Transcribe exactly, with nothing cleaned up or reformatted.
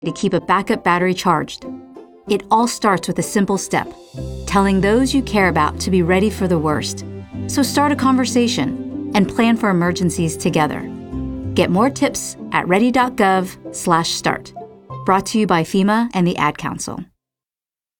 to keep a backup battery charged. It all starts with a simple step, telling those you care about to be ready for the worst. So start a conversation and plan for emergencies together. Get more tips at ready dot gov slash start. Brought to you by FEMA and the Ad Council.